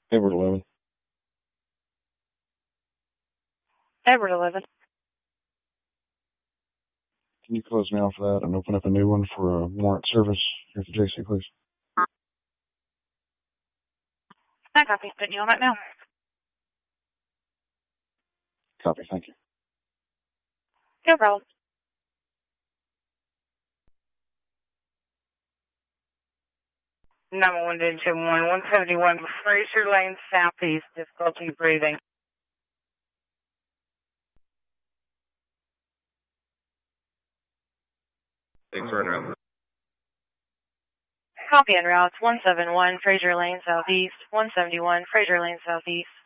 Edward 11. Edward 11. Can you close me off of that and open up a new one for a warrant service here at the JC, please? I copy. Putting you on that now. Copy, thank you. No problem. 911-271, 171 Fraser Lane Southeast, difficulty breathing. Thanks for now. Copy en route, 171 Fraser Lane Southeast, 171 Fraser Lane Southeast.